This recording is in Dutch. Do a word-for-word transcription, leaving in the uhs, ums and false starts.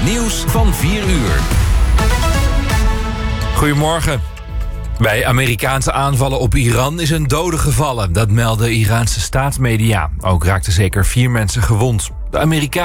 nieuws van vier uur. Goedemorgen. Bij Amerikaanse aanvallen op Iran is een dode gevallen. Dat melden Iraanse staatsmedia. Ook raakten zeker vier mensen gewond. De Amerikanen